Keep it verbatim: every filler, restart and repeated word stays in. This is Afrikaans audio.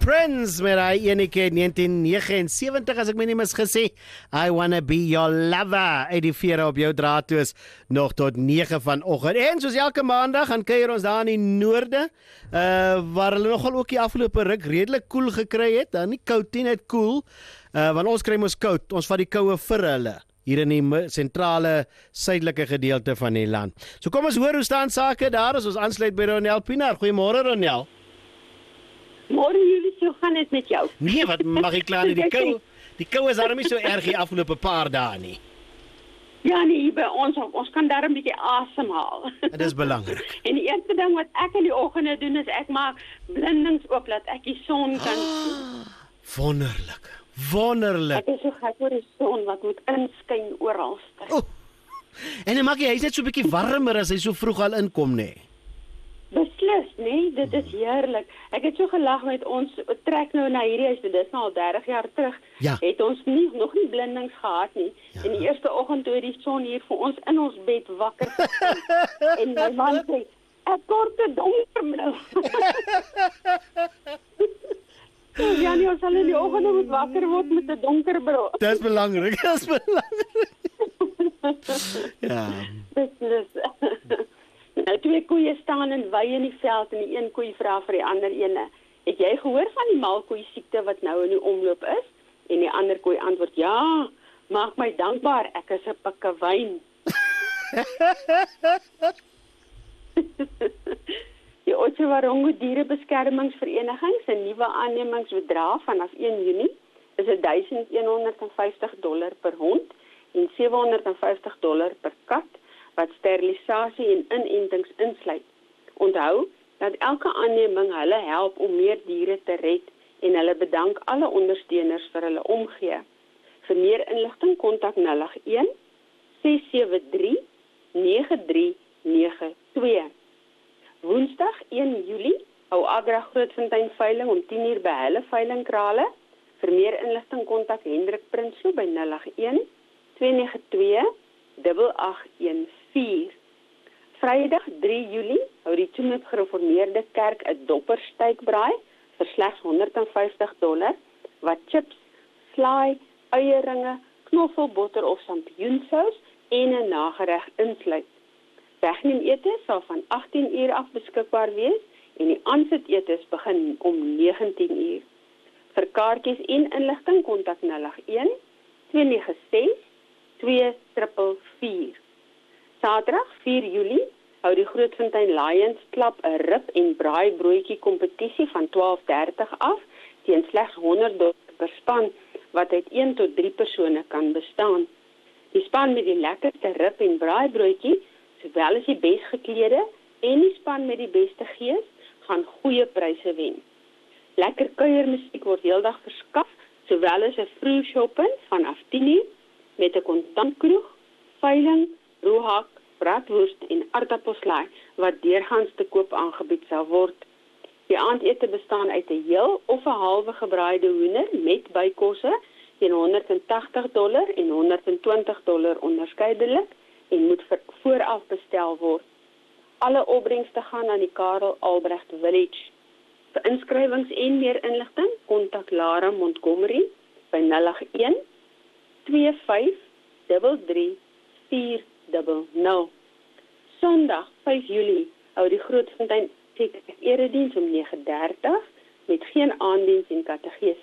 Prince met hy enige negentien negensewentig as ek my nie misgesê. I wanna be your lover. eighty-four op jou draadtoes nog tot negen vanoggend. En soos elke maandag gaan kuier ons daar in die noorde, uh, waar hulle nogal ook die afgelope ruk redelik koel gekry het. Dan nie koud nie, net koel. Uh, want ons kry mos koud. Ons vat die koue vir hulle hier in die sentrale suidelike gedeelte van die land. So kom ons hoor hoe staan sake daar as ons aansluit by Ronel Pienaar. Goeiemôre Ronel. Môre jullie, so gaan dit met jou? Nee, wat mag ek klaar nie, die kou, die kou is daarom nie so erg die afgelope paar dae nie. Ja nee, hier by ons, ons kan daar 'n bietjie asemhaal. Dit is belangrik. En die eerste ding wat ek in die oggende doen is ek maak blindings oop dat ek die son kan sien. Wonderlik, wonderlik. Ek is so gek oor die son wat moet inskyn oral. Oh. En dan maak jy, hy's net so 'n bietjie warmer as hy so vroeg al inkom, nê? Nee. Beslis, nee, dit is heerlik. Ek het so gelag met ons trek nou na hierdie huis, dit is nou al dertig jaar terug. Ja. Het ons nie nog nie blindings gehad nie. Ja. En die eerste oggend toe die son hier vir ons in ons bed wakker gestaan. En my man sê, "Ek kort te donker nou." So ja, nie ons sal in die oggend moet wakker word met 'n donker bril. Dit is belangrik, dit is belangrik. Ja. Beslis. Nou, twee koeie staan en wei in die veld en die een koei vra vir die ander ene, "Het jy gehoor van die maalkoei siekte wat nou in die omloop is?" En die ander koei antwoord, "Ja, maak my dankbaar, ek is 'n pikkewyn." Die Otjiwarongo Dierebeskermingsvereniging se nuwe aannemingsbedrag vanaf een Junie is duisend een vyftig dollar per hond en sewe honderd vyftig dollar per kat, wat sterilisasie en inentings insluit. Onthou dat elke aanneming hulle help om meer diere te red en hulle bedank alle ondersteuners vir hulle omgee. Vir meer inligting kontak nul agt een, ses sewe drie, nege drie nege twee. Woensdag een Julie hou Agra Grootfontein veiling om tien uur by hulle veilingkrale. Vir meer inligting kontak Hendrik Prinsloo by nul agt een, twee nege twee, agt agt een vier. Vrydag drie Julie hou die Tsumeb Gereformeerde Kerk 'n doppersteikbraai vir slegs honderd vyftig dollar wat chips, slaai, eierringe, knoffelbotter of sampioensous en 'n nagereg insluit. Wegneem etes sal van agttien uur af beskikbaar wees en die aansit etes begin om negentien uur. Vir kaartjies en inligting kontak nul agt een, twee nege ses, twee vier vier. Saterdag vier Julie hou die Grootfontein Lions Club 'n rib en braai broodjie kompetisie van twaalf dertig af teen slegs honderd dollar per span wat uit een tot drie persone kan bestaan. Die span met die lekkerste rib en braai broodjie, sowel as die bes geklede en die span met die beste gees, gaan goeie pryse wen. Lekker kuiermusiek word heeldag verskaf, sowel as 'n vroeg shopping vanaf tien uur met 'n kontantkroeg, veiling, roehak, braadwoest en aardappelslaai wat deurgaans te koop aangebied sal word. Die aandete bestaan uit 'n heel of 'n halwe gebraaide hoender met bykosse teen honderd tagtig dollar en honderd twintig dollar onderskeidelik en moet vooraf bestel word. Alle opbrengste gaan aan die Karel Albrecht Village. Vir inskrywings en meer inligting kontak Lara Montgomery by nul agt een, twee vyf drie drie, vier nul nul. Sondag vyf Julie hou die Grootfontein erediens om nege dertig met geen aanddiens en kategese